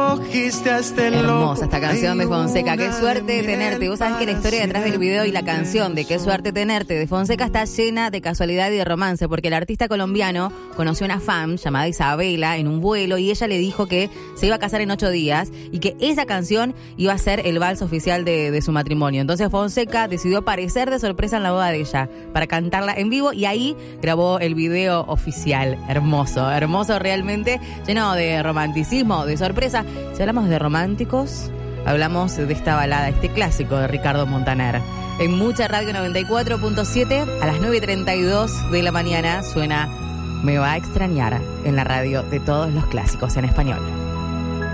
cogiste hasta el loco. Hermosa esta canción de Fonseca. Qué suerte tenerte. Vos sabés que la historia detrás del video y la canción de Qué suerte tenerte de Fonseca está llena de casualidad y de romance, porque el artista colombiano conoció a una fan llamada Isabela en un vuelo y ella le dijo que se iba a casar en 8 días y que esa canción iba a ser el vals oficial de su matrimonio. Entonces Fonseca decidió aparecer de sorpresa en la boda de ella para cantarla en vivo y ahí grabó el video oficial. Hermoso, hermoso realmente, lleno de romanticismo, de sorpresa. Si hablamos de románticos, hablamos de esta balada, este clásico de Ricardo Montaner. En Mucha Radio 94.7 a las 9:32 de la mañana suena Me va a extrañar en la radio de todos los clásicos en español.